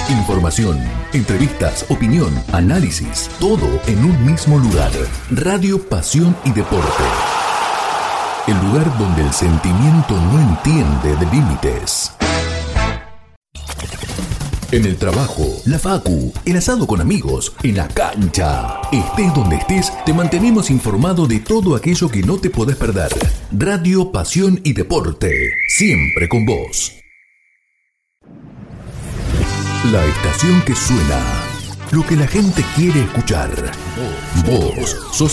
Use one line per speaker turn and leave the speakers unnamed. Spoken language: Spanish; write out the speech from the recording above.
Información, entrevistas, opinión, análisis, todo en un mismo lugar. Radio Pasión y Deporte. El lugar donde el sentimiento no entiende de límites. En el trabajo, la facu, el asado con amigos, en la cancha. Estés donde estés, te mantenemos informado de todo aquello que no te podés perder. Radio Pasión y Deporte, siempre con vos. La estación que suena, lo que la gente quiere escuchar. Vos sos